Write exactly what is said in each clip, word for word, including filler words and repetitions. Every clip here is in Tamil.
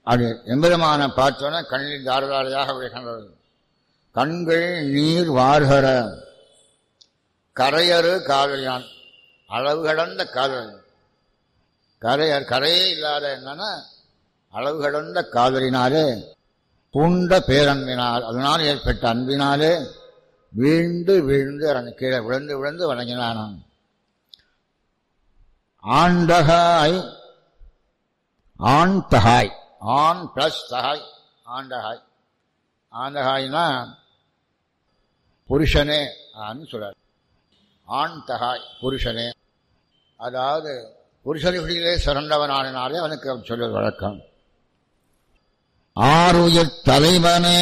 அது எம்பெருமான பார்த்தோன்னா கண்ணில் தாரதாரையாக விழுகின்றது. கண்கள் நீர் வார்கர கரையறு காதலியான், அளவு கடந்த காதல். கரையர் கரையே இல்லாத என்னன்னா அளவு கடந்த காதலினாலே பூண்ட பேரன்பினால், அதனால் ஏற்பட்ட அன்பினாலே வீழ்ந்து வீழ்ந்து கீழே விழுந்து விழுந்து வணங்கினான். ஆண்டகாய் ஆண் தகாய், ஆண் பிளஸ் தகாய் ஆண்டகாய். ஆண்டகாய்னா புருஷனே சொல்றார். ஆண் தகாய் புருஷனே, அதாவது புருஷனிலே சிறந்தவனானாலே அவனுக்கு அவன் சொல்வது வழக்கம். ஆறுயிர் தலைவனே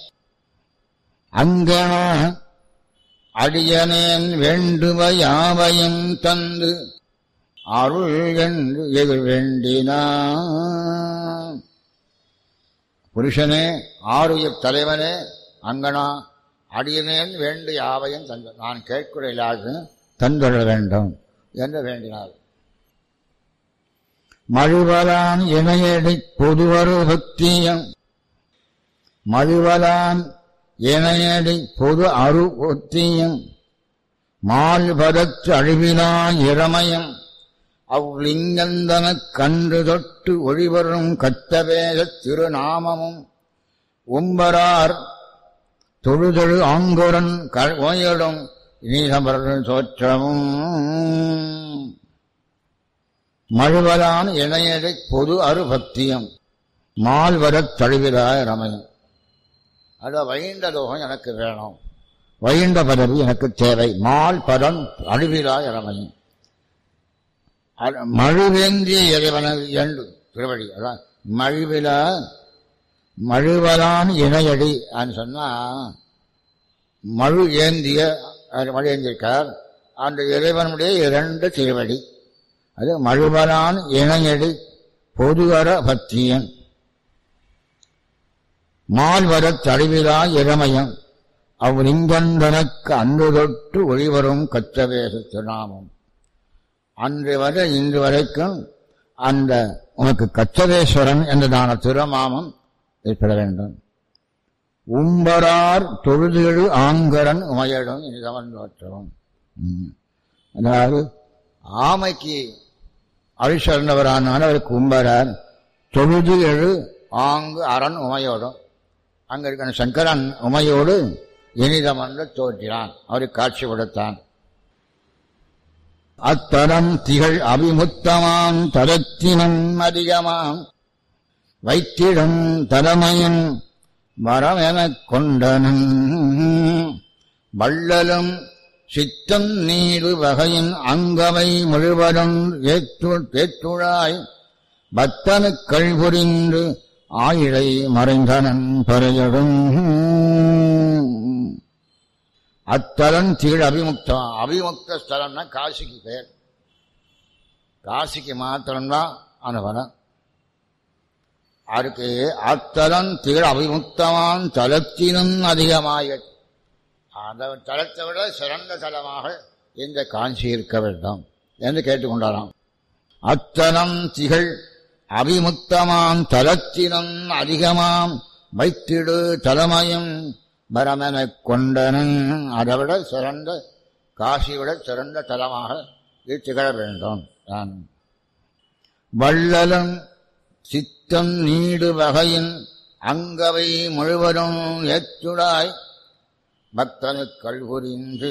அங்கன அடியனேன் வேண்டுவ யாவையும் தந்து அருள் என்று எதிர் வேண்டினான். புருஷனே, ஆறுயிர் தலைவனே, அங்கனா அடியனேன் வேண்டு யாவையும் தந்து, நான் கேட்கிறேன் தந்துட வேண்டும் என்று வேண்டினார். மழுவலான் இணையடி பொதுவரு பக்தியம், மழுவலான் இணையடி பொது அரு ஒத்தியம் மால்பதற்று அழிவிலா இறமயம் அவ்லிங்கந்தனக் கன்று தொட்டு ஒளிவரும் கத்தவேத திருநாமமும் உம்பரார் தொழுதொழு ஆங்குரன் ஓயடும் நீசமர்கள் தோற்றமும். மழுவலான் இணையடை பொது அரு பக்தியம் மால்வரத் தழுவிலாய ரமயம். அத வைண்ட லோகம் எனக்கு வேணும், வைண்ட பதவி எனக்கு தேவை. மால் பதம் அழுவிலாய ரமயம். மழுவேந்திய இறைவனது என்று திருவடி. அதான் மழுவில மழுவலான் இணையடி சொன்னா மழு ஏந்திய மழு ஏந்திருக்கார் அந்த இறைவனுடைய இரண்டு திருவடி. அது மழுவலான் இணையடி பொதுவர பக்தியன் மால்வரத் தழுவிலா இளமயம் அவ்லிங்கந்தனக்கு அன்று தொட்டு ஒளிவரும் கச்சவேச திருநாமம். அன்று வரை இன்று வரைக்கும் அந்த உனக்கு கச்சதேஸ்வரன் என்றதான திருநாமம் ஏற்பட வேண்டும். உம்பரார் தொழுதெழு ஆங்கரன் உமையடும் இனிதவன் தோற்றவும். அதாவது ஆமைக்கு அழிச்சறந்தவரானாலும் அவருக்கு உம்பரார், தொழுது எழு ஆங்கு அரண் உமையோடும். அங்க இருக்கிற சங்கரன் உமையோடு இனிதமன்று தோற்றினான், அவருக்கு காட்சி கொடுத்தான். அத்தலம் திகழ் அபிமுத்தமாம் தரத்தினம் அதிகமாம் வைத்திடம் தலைமையின் வரமெனக் கொண்டனன் வள்ளலும் சித்தம் நீடு வகையின் அங்கவை முழுவதும் ஏற்றுழாய் பத்தனுக் கள்புரிந்து ஆயிழை மறைந்தனன் பறையடும். அத்தலன் திகழ் அபிமுக்தம். அபிமுக்த ஸ்தலம்னா காசிக்கு பேர். காசிக்கு மாத்திரம்தான் அனுபவம். அதுக்கு அத்தலன் திகழ் அபிமுக்தமான் தலத்தினும் அதிகமாக அந்த தலத்தை விட சிறந்த தலமாக இந்த காஞ்சி இருக்க வேண்டும் என்று கேட்டுக்கொண்டாராம். அத்தலம் திகழ் அபிமுக்தமான் தலத்தினும் அதிகமாம் வைத்திடு தலைமையும் பரமெனக் கொண்டனன். அதை விட சிறந்த காசிவிட சிறந்த தலமாக இது திகழ வேண்டும். வள்ளலும் சித்தம் நீடு வகையின் அங்கவை முழுவதும் ஏற்றுடாய் பக்தனுக் கள்புரிந்து.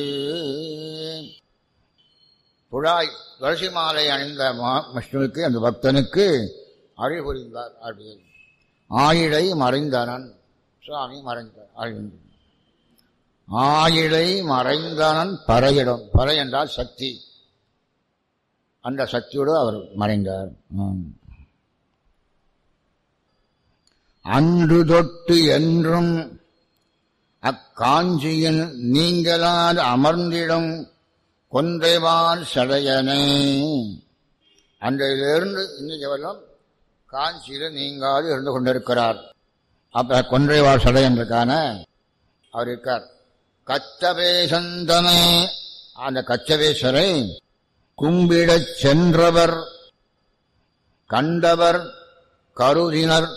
புழாய் துளசி மாலை அணிந்த விஷ்ணுவுக்கு அந்த பக்தனுக்கு அழிபுரிந்தார். அப்படி ஆயிழை மறைந்தனன் சுவாமி மறைந்தார். அழிந்து ஆயிழை மறைந்தனன் பறையிடம். பறை என்றால் சக்தி. அந்த சக்தியோடு அவர் மறைந்தார். அன்று தொட்டு என்றும் அக்காஞ்சியின் நீங்களால் அமர்ந்திடும் கொன்றைவார் சடையனே. அன்றையிலிருந்து இன்னைக்கு வரலாம் காஞ்சியில நீங்காது இருந்து கொண்டிருக்கிறார். அப்ப கொன்றைவார் சடையன் இருக்கான அவர் இருக்கார். கச்சவேசந்தனே, அந்த கச்சவேஸ்வரை கும்பிடச் சென்றவர் கண்டவர் கருதினர்